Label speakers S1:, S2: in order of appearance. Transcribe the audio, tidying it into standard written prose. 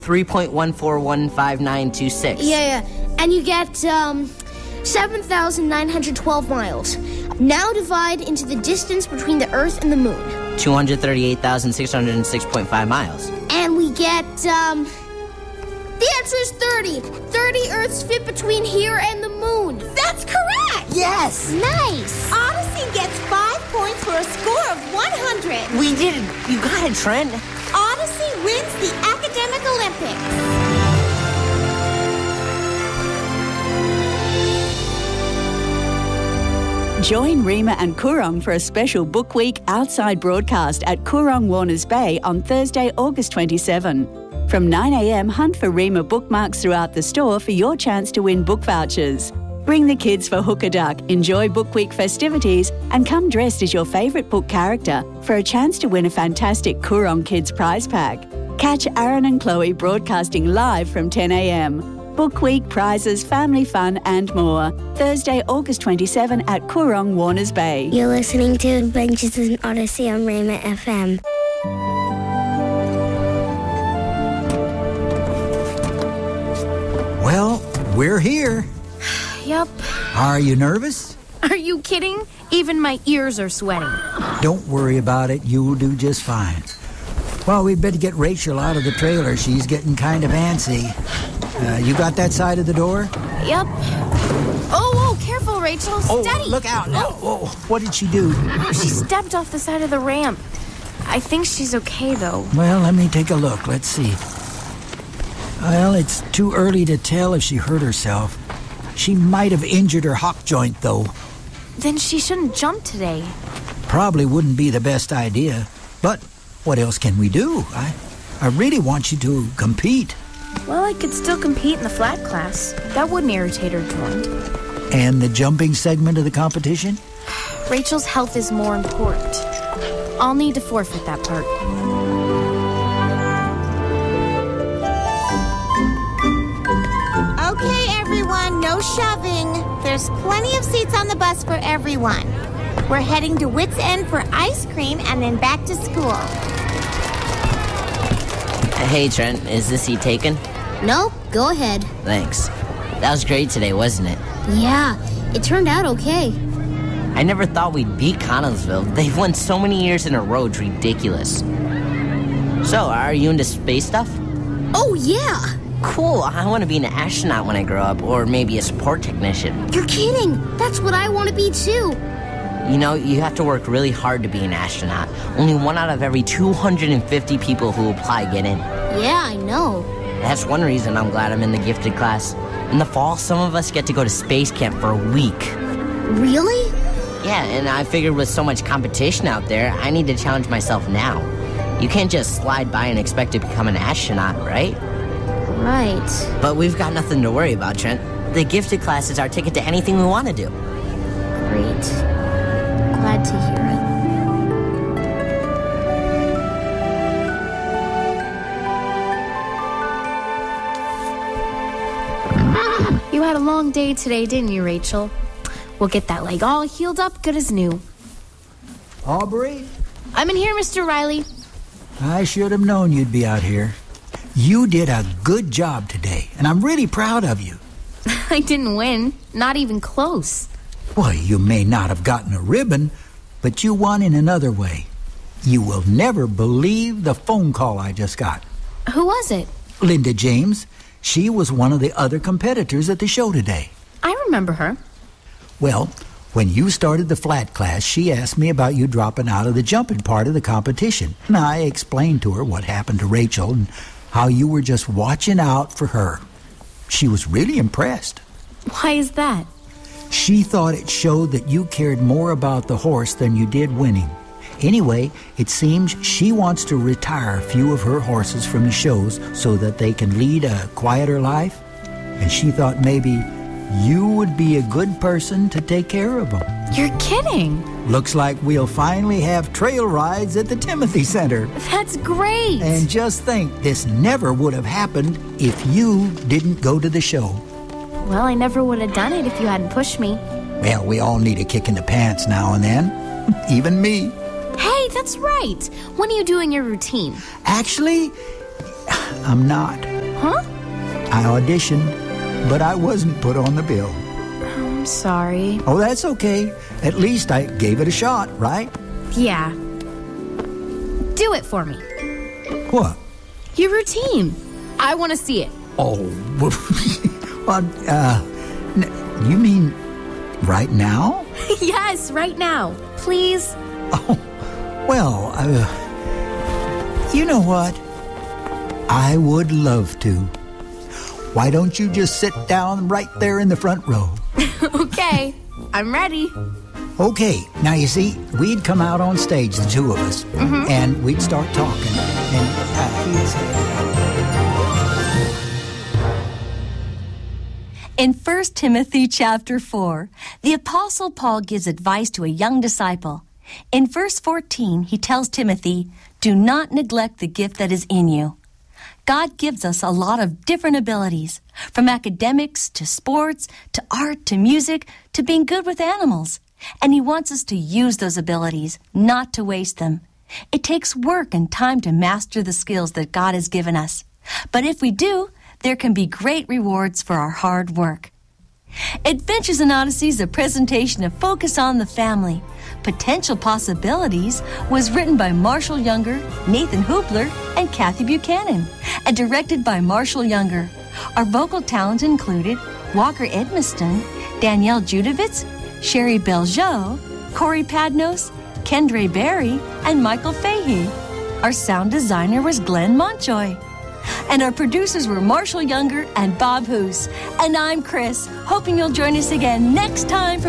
S1: 3.141596.
S2: Yeah. And you get 7,912 miles. Now divide into the distance between the Earth and the Moon.
S1: 238,606.5 miles.
S2: And we get, the answer is 30. 30 Earths fit between here and the Moon.
S3: That's correct!
S1: Yes!
S2: Nice!
S3: Odyssey gets 5 points for a score of 100.
S1: We did it. You got it, Trent.
S3: Odyssey wins the Academic Olympics.
S4: Join Rima and Coorong for a special Book Week outside broadcast at Coorong Warners Bay on Thursday, August 27. From 9 a.m, hunt for Rima bookmarks throughout the store for your chance to win book vouchers. Bring the kids for Hook a Duck, enjoy Book Week festivities, and come dressed as your favourite book character for a chance to win a fantastic Coorong Kids prize pack. Catch Aaron and Chloe broadcasting live from 10 a.m. Book Week, prizes, family fun and more. Thursday, August 27 at Coorong Warners Bay.
S5: You're listening to Adventures in Odyssey on Rhema FM.
S6: Well, we're here.
S7: Yep.
S6: Are you nervous?
S7: Are you kidding? Even my ears are sweating.
S6: Don't worry about it. You'll do just fine. Well, we'd better get Rachel out of the trailer. She's getting kind of antsy. You got that side of the door?
S7: Yep. Oh, careful, Rachel. Steady.
S6: Oh, look out now. Oh, what did she do?
S7: She stepped off the side of the ramp. I think she's okay, though.
S6: Well, let me take a look. Let's see. Well, it's too early to tell if she hurt herself. She might have injured her hock joint, though.
S7: Then she shouldn't jump today.
S6: Probably wouldn't be the best idea. But what else can we do? I really want you to compete.
S7: Well, I could still compete in the flat class. That wouldn't irritate her joint.
S6: And the jumping segment of the competition?
S7: Rachel's health is more important. I'll need to forfeit that part.
S3: Okay, everyone, no shoving. There's plenty of seats on the bus for everyone. We're heading to Wits End for ice cream and then back to school.
S1: Hey, Trent, is this seat taken?
S2: No, go ahead.
S1: Thanks. That was great today, wasn't it?
S2: Yeah, it turned out okay.
S1: I never thought we'd beat Connellsville. They've won so many years in a row, it's ridiculous. So, are you into space stuff?
S2: Oh, yeah.
S1: Cool, I want to be an astronaut when I grow up, or maybe a support technician.
S2: You're kidding. That's what I want to be, too.
S1: You know, you have to work really hard to be an astronaut. Only 1 out of every 250 people who apply get in.
S2: Yeah, I know.
S1: That's one reason I'm glad I'm in the gifted class. In the fall, some of us get to go to space camp for a week.
S2: Really?
S1: Yeah, and I figured with so much competition out there, I need to challenge myself now. You can't just slide by and expect to become an astronaut, right?
S2: Right.
S1: But we've got nothing to worry about, Trent. The gifted class is our ticket to anything we want to do.
S2: Great. Glad to hear
S7: it. You had a long day today, didn't you, Rachel? We'll get that leg all healed up, good as new.
S6: Aubrey?
S7: I'm in here, Mr. Riley.
S6: I should have known you'd be out here. You did a good job today, and I'm really proud of you.
S7: I didn't win, not even close.
S6: Well, you may not have gotten a ribbon, but you won in another way. You will never believe the phone call I just got.
S7: Who was it?
S6: Linda James. She was one of the other competitors at the show today.
S7: I remember her.
S6: Well, when you started the flat class, she asked me about you dropping out of the jumping part of the competition. And I explained to her what happened to Rachel and how you were just watching out for her. She was really impressed.
S7: Why is that?
S6: She thought it showed that you cared more about the horse than you did winning. Anyway, it seems she wants to retire a few of her horses from the shows so that they can lead a quieter life. And she thought maybe you would be a good person to take care of them.
S7: You're kidding.
S6: Looks like we'll finally have trail rides at the Timothy Center.
S7: That's great.
S6: And just think, this never would have happened if you didn't go to the show.
S7: Well, I never would have done it if you hadn't pushed me.
S6: Well, we all need a kick in the pants now and then. Even me.
S7: Hey, that's right. When are you doing your routine?
S6: Actually, I'm not.
S7: Huh?
S6: I auditioned, but I wasn't put on the bill.
S7: I'm sorry.
S6: Oh, that's okay. At least I gave it a shot, right?
S7: Yeah. Do it for me.
S6: What?
S7: Your routine. I want to see it.
S6: Oh, well, you mean right now?
S7: Yes, right now. Please.
S6: Oh, well, you know what? I would love to. Why don't you just sit down right there in the front row?
S7: Okay, I'm ready.
S6: Okay, now you see, we'd come out on stage, the two of us, and we'd start talking. And he'd say...
S8: In 1 Timothy chapter 4, the Apostle Paul gives advice to a young disciple. In verse 14, he tells Timothy, "Do not neglect the gift that is in you." God gives us a lot of different abilities, from academics to sports to art to music to being good with animals. And he wants us to use those abilities, not to waste them. It takes work and time to master the skills that God has given us. But if we do, there can be great rewards for our hard work. Adventures in Odyssey is a presentation of Focus on the Family. Potential Possibilities was written by Marshall Younger, Nathan Hoopler, and Kathy Buchanan, and directed by Marshall Younger. Our vocal talent included Walker Edmiston, Danielle Judovitz, Sherry Belgeau, Corey Padnos, Kendre Berry, and Michael Fahey. Our sound designer was Glenn Montjoy. And our producers were Marshall Younger and Bob Hoos. And I'm Chris, hoping you'll join us again next time for